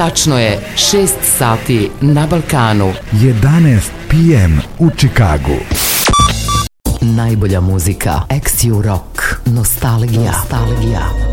Tačno je 6 sati na Balkanu. 11 p.m. u Čikagu. Najbolja muzika, XU Rock, nostalgija.